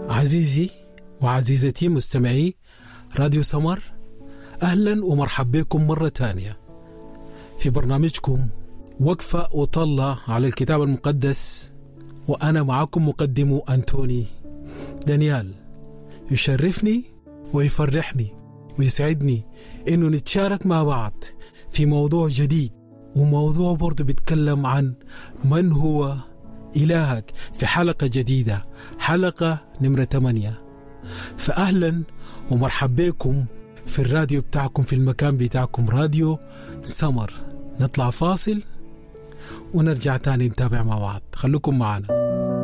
عزيزي وعزيزتي مستمعي راديو سمر، أهلا ومرحبا بكم مرة تانية في برنامجكم وقفة وطلة على الكتاب المقدس، وأنا معكم مقدم أنتوني دانيال. يشرفني ويفرحني ويسعدني إنه نتشارك مع بعض في موضوع جديد، وموضوع برضو بيتكلم عن من هو إلهك في حلقة جديدة، حلقة نمرة 8. فأهلا ومرحبا بكم في الراديو بتاعكم، في المكان بتاعكم راديو سمر. نطلع فاصل ونرجع تاني نتابع مع بعض، خلوكم معنا.